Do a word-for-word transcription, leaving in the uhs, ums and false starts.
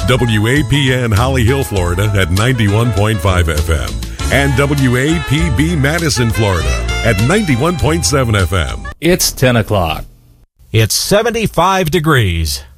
W A P N Holly Hill, Florida at ninety-one point five F M and W A P B Madison, Florida at ninety-one point seven F M. It's ten o'clock. It's seventy-five degrees.